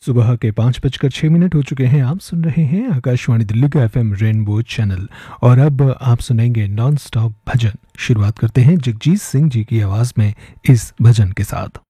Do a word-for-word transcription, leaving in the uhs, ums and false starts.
सुबह के पाँच बजकर छः मिनट हो चुके हैं। आप सुन रहे हैं आकाशवाणी दिल्ली का एफएम रेनबो चैनल और अब आप सुनेंगे नॉन स्टॉप भजन। शुरुआत करते हैं जगजीत सिंह जी की आवाज़ में इस भजन के साथ।